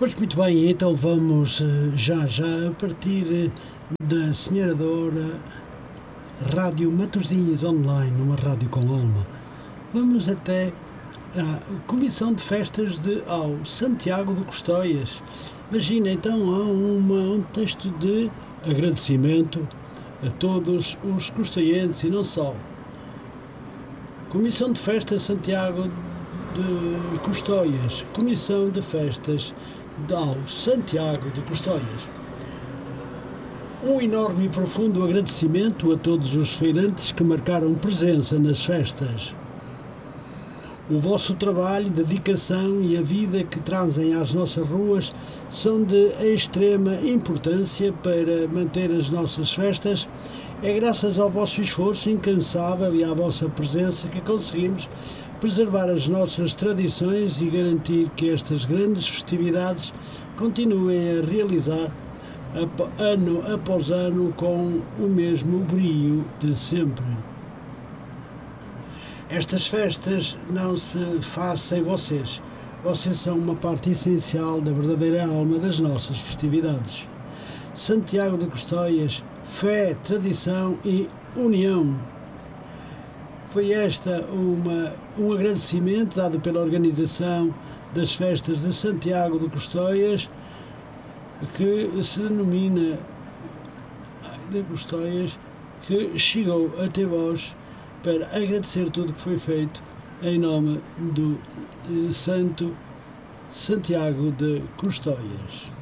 Pois muito bem, então vamos já a partir da Senhora da Hora, Rádio Matosinhos Online, uma rádio com alma. Vamos até à Comissão de Festas ao Santiago de Custóias. Imagina, então há um texto de agradecimento a todos os custóienses e não só. Comissão de Festas Santiago de Custóias, Comissão de Festas ao Santiago de Custóias. Um enorme e profundo agradecimento a todos os feirantes que marcaram presença nas festas. O vosso trabalho, dedicação e a vida que trazem às nossas ruas são de extrema importância para manter as nossas festas. É graças ao vosso esforço incansável e à vossa presença que conseguimos preservar as nossas tradições e garantir que estas grandes festividades continuem a realizar ano após ano com o mesmo brio de sempre. Estas festas não se fazem sem vocês. Vocês são uma parte essencial da verdadeira alma das nossas festividades. Santiago de Custóias, fé, tradição e união. Foi esta um agradecimento dado pela organização das festas de Santiago de Custóias, que se denomina de Custóias, que chegou até vós para agradecer tudo que foi feito em nome do Santo Santiago de Custóias.